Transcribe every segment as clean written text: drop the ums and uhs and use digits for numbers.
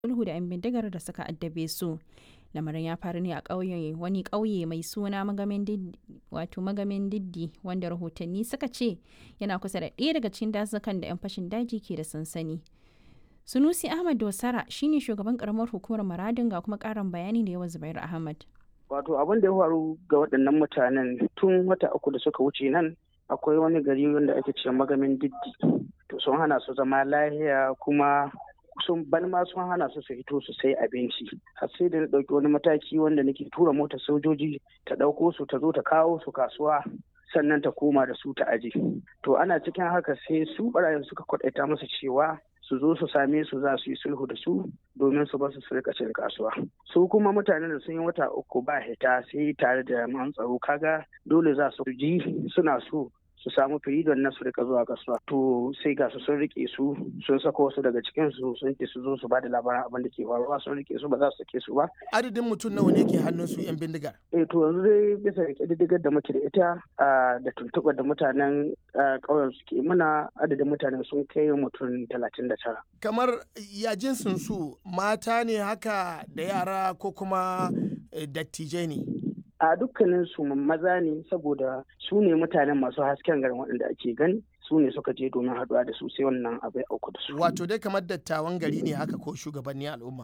sulhu da 'yan bindigar da suka addabe su. Lamarin ya faru ne a wani ƙauye mai suna Magamin Diddi, wanda rahotanni suka ce yana kusa da ɗaya daga cikin dazukan da 'yan fashin daji ke da sansani. Sunusi Ahmad Dosara shine shugaban karamar hukumar Maradin, ga kuma ƙarin bayani da yawa Zubair Ahmad. Wato abin da ya faru ga waɗannan mutanen tun wata 3 da suka wuce nan, akwai wani gari wanda ake ce Magamin Diddi. To sun hana su zama lahiya, kuma sun hana su fito su sai abinci, har sai da na ɗauki wani mataki wanda nake tura motar sojoji ta ɗauko su ta zo ta kawo su kasuwa, sannan ta koma da su ta aje. To ana cikin haka sai su barayin suka kwaɗaita musu cewa su zo su same su za su yi sulhu da su domin su basu su rika cin kasuwa. Su kuma mutanen da sun yi wata 3 ba hita sai tare da jami'an tsaro, kaga dole za su ji suna so su samu firidon na su rika zuwa kasuwa. To sai ga su sun rike su, sun sako wasu daga cikin su sun ce su zo su ba da labaran abin da ke faruwa, sun rike su ba za su sake su ba. Adadin mutum nawa ne ke hannun su 'yan bindigar? To yanzu dai bisa ga ƙididdigar da muke da ita da tuntuɓar da mutanen ƙauyen suke muna, adadin mutanen sun kai mutum 39. Kamar ya jinsin su, mata ne haka da yara ko kuma dattijai ne? A dukkanin su maza ne, saboda su ne mutanen masu hasken garin waɗanda ake gani, su ne suka je domin haɗuwa da su sai wannan abai auku da su. Wato dai kamar dattawan gari ne haka ko shugabanni al'umma?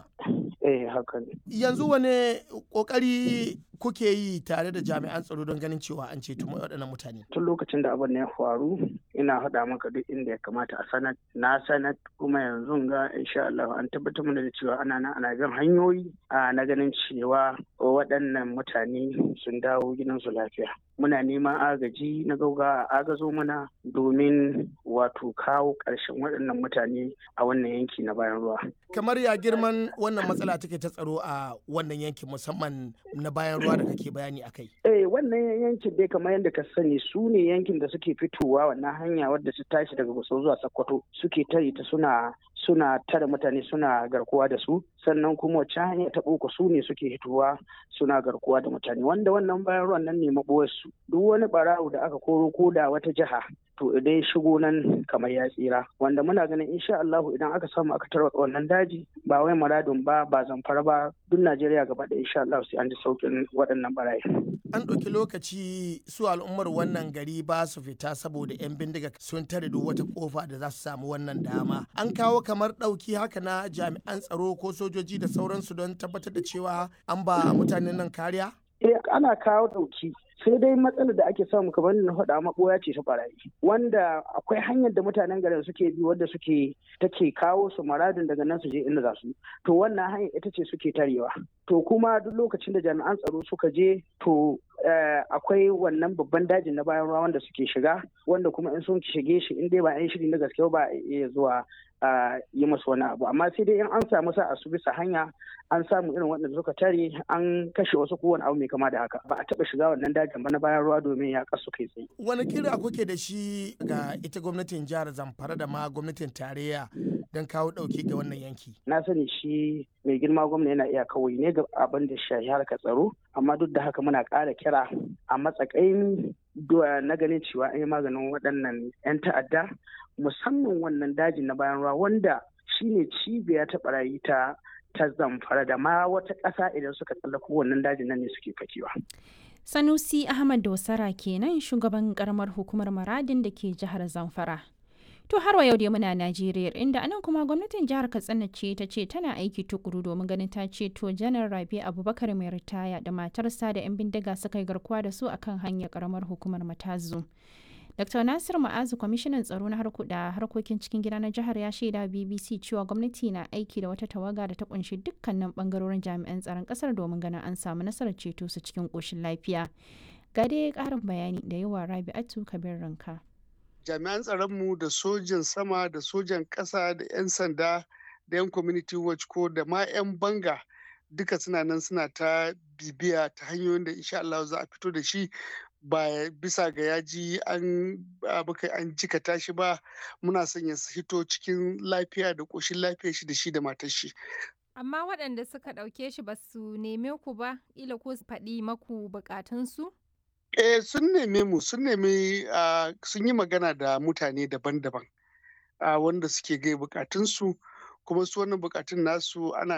Haka ne. Yanzu wane kokari kuke yi tare da jami'an tsaro don ganin cewa an ceto waɗannan mutane? Tun lokacin da abin ya faru ina haɗa maka duk inda ya kamata a sanar, na sanar, kuma yanzu ga insha Allah an tabbatar mana da cewa ana bin hanyoyi na ganin cewa waɗannan mutane sun dawo gidansu lafiya. Muna neman agaji na gauga a agazo mana domin wato kawo ƙarshen waɗannan mutane a wannan yanki na bayan ruwa. Kamar ya girman wannan matsala take ta tsaro a wannan yankin, musamman na bayan ruwa da kake bayani a kai? Wannan yankin dai kamar yadda ka sani su ne yankin da suke fitowa wannan hanya wadda su tashi daga Gusau zuwa Sokoto, suke tare ta suna tare mutane suna garkuwa da su, sannan kuma wacce hanya ta boko su ne suke hitowa suna garkuwa da mutane, wanda wannan bayan ruwan nan ne maɓoyar su. Duk wani barawo da aka koro ko da wata jiha to idan shigo nan kamar ya tsira, wanda muna ganin insha Allah idan aka samu aka tarwatsa wannan daji, ba wai Maradun ba Zamfara ba, duk Najeriya gaba da insha Allah sai an ji saukin waɗannan barayi. An ɗauki lokaci su al'ummar wannan gari ba su fita saboda 'yan bindiga sun tare duk wata kofa da za su samu wannan dama. An kawo kamar ɗauki haka na jami'an tsaro ko sojoji da sauransu don tabbatar da cewa an ba mutanen nan kariya? Ana kawo ɗauki, sai dai matsalar da ake samu kamar na faɗa maɓoya ce ta barayi, wanda akwai hanyar da mutanen garin suke bi wadda take kawo su Maradin daga nan su je inda za su. To wannan hanyar ita ce suke tarewa. To kuma duk lokacin da jami'an tsaro suka je to akwai wannan babban dajin na bayan ruwa wanda suke shiga, wanda kuma in sun shige shi in dai ba 'yan shiri na gaske ba iya zuwa yi masu wani abu. Amma sai dai in an samu sa su bisa hanya an samu irin waɗanda suka tare an kashe wasu kowane abu mai kama da haka, ba a taɓa shiga wannan dajin ba na bayan ruwa domin ya kasu kai tsaye. Wani kira kuke da shi ga ita gwamnatin jihar Zamfara da ma gwamnatin tarayya don kawo ɗauki ga wannan yanki? Na sani shi mai girma gwamna yana iya kawai ne ga abin da shahi harkar tsaro, amma duk da haka muna ƙara kira a matsakain na ganin cewa an yi maganin waɗannan 'yan ta'adda, musamman wannan dajin na bayan ruwa wanda shine cibiya ta barayi ta Zamfara da ma wata ƙasa idan suka tsallako wannan dajin nan ne suke fakewa. Sanusi Ahmad Dosara kenan shugaban karamar hukumar Maradin da ke jihar Zamfara. To har wa yau dai muna Najeriya, inda anan kuma gwamnatin jihar Katsina ce ta ce tana aiki tukuru domin ganin ta ceto Janar Rabi Abubakar mai ritaya da matarsa da 'yan bindiga suka yi garkuwa da su akan hanyar karamar hukumar Matazu. Dr. Nasir Ma'azu, kwamishinan tsaro na harkokin cikin gida na jihar, ya shaida BBC cewa gwamnati na aiki da wata tawaga da ta kunshi dukkanin bangarorin jami'an tsaron kasar domin ganin an samu nasarar ceto su cikin koshin lafiya. Ga dai karin bayani da yawa Rabi'atu Kabir Ranka. Jami'an tsaronmu da sojan sama da sojan ƙasa da 'yan sanda da 'yan community watch ko da ma 'yan banga duka suna nan suna ta bibiya ta hanyoyin da insha Allah za a fito da shi ba bisa ga yaji an jikata shi ba. Muna son ya hito cikin lafiya da ƙoshin lafiya shi da shi da matar shi. Amma waɗanda suka ɗauke shi ba su neme ku ba, ila ko su faɗi maku buƙatunsu? Sun neme mu, sun yi magana da mutane daban-daban wanda suke gai buƙatunsu, kuma su wannan bukatun nasu ana